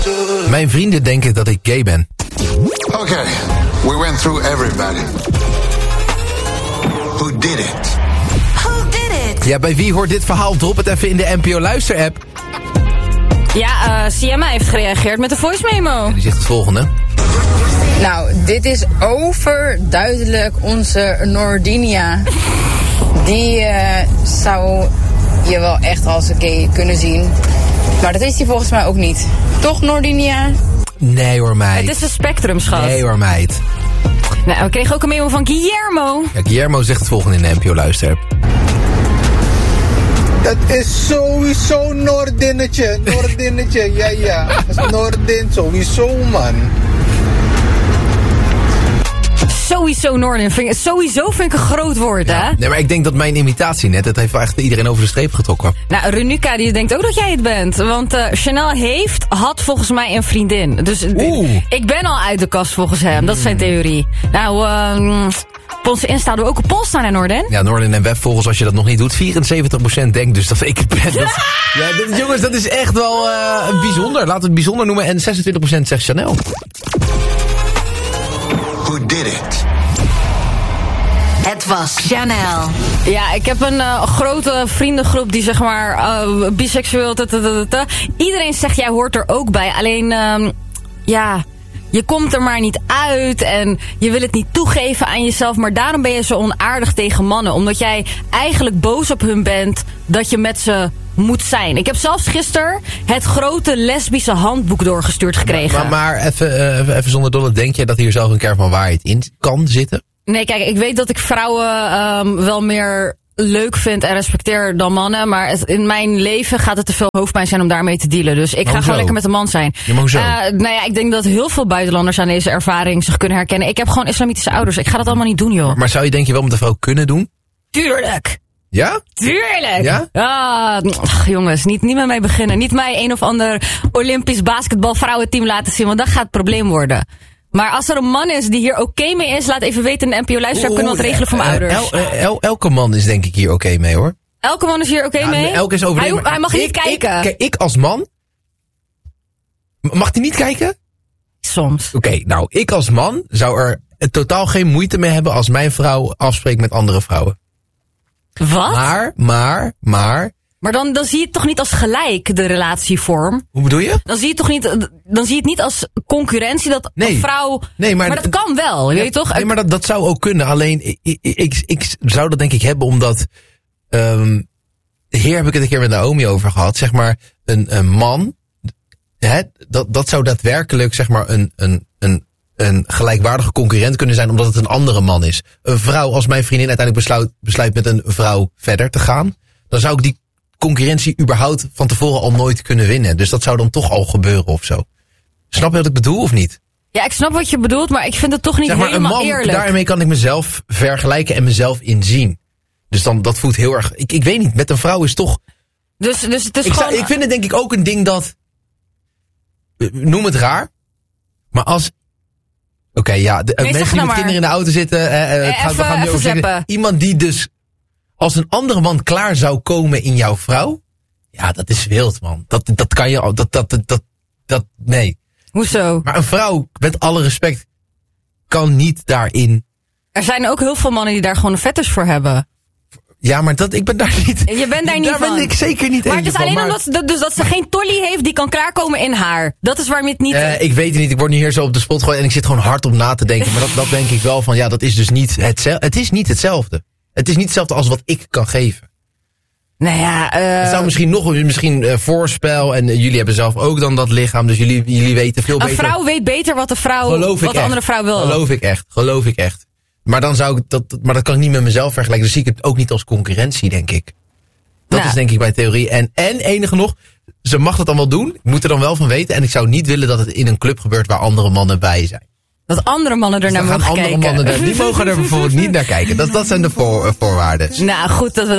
Mijn vrienden denken dat ik gay ben. Okay, we went through everybody. Who did it? Who did it? Ja, bij wie hoort dit verhaal? Drop het even in de NPO Luister-app. Ja, Sienna heeft gereageerd met een voice memo. Die zegt het volgende. Nou, dit is overduidelijk onze Noordinia. Die zou je wel echt als een gay kunnen zien. Maar dat is die volgens mij ook niet. Toch, Noordinia? Nee hoor, meid. Het is een spectrum, schat. Nee hoor, meid. Nou, we kregen ook een memo van Guillermo. Ja, Guillermo zegt het volgende in de NPO Luister-app. Dat is sowieso Noordinnetje. Noordinnetje, ja. Dat is Noordin, sowieso, man. Sowieso Noorden. Sowieso vind ik een groot woord, hè? Nee, maar ik denk dat mijn imitatie net, het heeft wel echt iedereen over de streep getrokken. Nou, Renuka die denkt ook dat jij het bent. Want Chanel had volgens mij een vriendin. Dus ik ben al uit de kast volgens hem. Dat is zijn theorie. Nou, op onze Insta hadden we ook een poll staan, hè, Noorden? Ja, Noorden en webvolgers, als je dat nog niet doet, 74% denkt dus dat ik het ben. Jongens, dat is echt wel bijzonder. Laten we het bijzonder noemen. En 26% zegt Chanel. Who did it? Het was Chanel. Ja, ik heb een grote vriendengroep die zeg maar biseksueel. Iedereen zegt jij hoort er ook bij. Alleen, je komt er maar niet uit en je wil het niet toegeven aan jezelf. Maar daarom ben je zo onaardig tegen mannen. Omdat jij eigenlijk boos op hun bent dat je met ze moet zijn. Ik heb zelfs gisteren het grote lesbische handboek doorgestuurd gekregen. Maar even zonder dolle, denk je dat hier zelf een kern van waarheid in kan zitten? Nee, kijk, ik weet dat ik vrouwen wel meer leuk vind en respecteer dan mannen. Maar in mijn leven gaat het te veel hoofdpijn zijn om daarmee te dealen. Dus ik ga gewoon lekker met een man zijn. Ja, maar hoezo? Nou ja, ik denk dat heel veel buitenlanders aan deze ervaring zich kunnen herkennen. Ik heb gewoon islamitische ouders. Ik ga dat allemaal niet doen, joh. Maar zou je denk je wel met een vrouw kunnen doen? Tuurlijk! Ja? Tuurlijk! Ja? Ach, jongens, niet met mij beginnen. Niet mij een of ander Olympisch basketbalvrouwenteam laten zien. Want dat gaat het probleem worden. Maar als er een man is die hier oké mee is, laat even weten in de NPO Luister. Kunnen we wat regelen voor mijn ouders. Elke man is denk ik hier oké mee, hoor. Elke man is hier oké mee? Elke is overeen. Hij mag niet kijken. Kijk, ik als man... Mag hij niet kijken? Soms. Oké, nou, ik als man zou er totaal geen moeite mee hebben als mijn vrouw afspreekt met andere vrouwen. Wat? Maar dan zie je het toch niet als gelijk, de relatievorm? Hoe bedoel je? Dan zie je het niet als concurrentie dat een vrouw... Nee, maar dat kan wel, weet je toch? Nee, maar dat zou ook kunnen. Alleen, ik zou dat denk ik hebben omdat... hier heb ik het een keer met Naomi over gehad. Zeg maar, een man... dat zou daadwerkelijk zeg maar een gelijkwaardige concurrent kunnen zijn omdat het een andere man is. Een vrouw, als mijn vriendin uiteindelijk besluit met een vrouw verder te gaan, dan zou ik die concurrentie überhaupt van tevoren al nooit kunnen winnen. Dus dat zou dan toch al gebeuren of zo. Snap je wat ik bedoel of niet? Ja, ik snap wat je bedoelt, maar ik vind het toch niet zeg maar, helemaal een man, eerlijk. Daarmee kan ik mezelf vergelijken en mezelf inzien. Dus dan, dat voelt heel erg... Ik weet niet, met een vrouw is toch... Dus het is gewoon... Ik vind het denk ik ook een ding dat... Noem het raar. Maar als... Oké, mensen die met kinderen in de auto zitten... we gaan nu over zeggen, iemand die dus... Als een andere man klaar zou komen in jouw vrouw... Ja, dat is wild, man. Dat kan je... Nee. Hoezo? Maar een vrouw, met alle respect... kan niet daarin... Er zijn ook heel veel mannen die daar gewoon een fetish voor hebben. Ja, maar ik ben daar niet... Je bent daar niet van. Daar ben ik zeker niet maar eentje van. Maar het is alleen omdat ze geen tolly heeft die kan klaarkomen in haar. Dat is waarom je het niet... Ik weet het niet. Ik word nu hier zo op de spot gegooid en ik zit gewoon hard om na te denken. Maar dat denk ik wel van, ja, dat is dus niet hetzelfde. Het is niet hetzelfde. Het is niet hetzelfde als wat ik kan geven. Nou ja, het zou misschien voorspel en jullie hebben zelf ook dan dat lichaam, dus jullie weten veel beter. Een vrouw weet beter wat de andere vrouw wil. Geloof ik echt. Maar dan zou ik maar dat kan ik niet met mezelf vergelijken. Dus zie ik het ook niet als concurrentie, denk ik. Dat is denk ik bij theorie. En enige nog, ze mag dat dan wel doen. Ik moet er dan wel van weten. En ik zou niet willen dat het in een club gebeurt waar andere mannen bij zijn. Dat andere mannen er naar mogen kijken. Die mogen er bijvoorbeeld niet naar kijken. Dat zijn de voorwaarden. Nou, goed dat we